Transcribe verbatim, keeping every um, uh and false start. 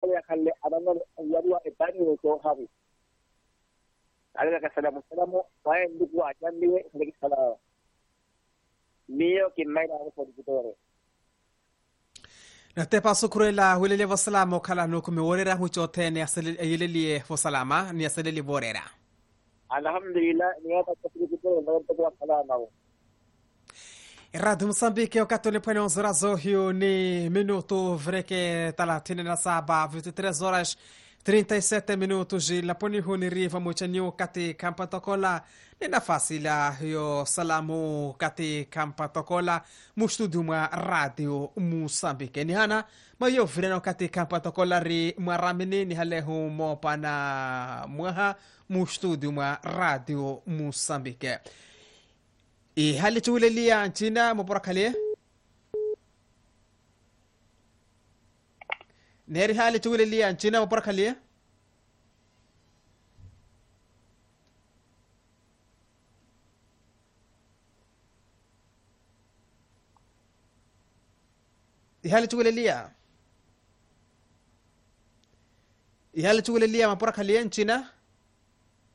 ya khalle adana yadwa ebani ko habi ala ka salamu salamu wa ndugu ajambi ngi sala niyo kimaina ko ditore nate paso kurela hulele wasalama kala no kumeworera huchotene asele yeleli wasalama ni asele borera alhamdulillah ni hapa tukipita ndio kwa salama Radio Moçambique wakati ulipone onzorazo hiyo ni minuto vreke thelathini na saba vinte e três horas trinta e sete minutos laponi huni riva mochanyo kati kampa tokola ni nafasi la hiyo salamu kati kampa tokola mu studio mwa Radio Moçambique ni hana mayo vireno kati kampa tokola ri mwaramini ni halehu mopana mwaha mu studio mwa Radio Moçambique i hali chulelia nchina moporakale neri hali chulelia nchina moporakale i hali chulelia i hali chulelia moporakale nchina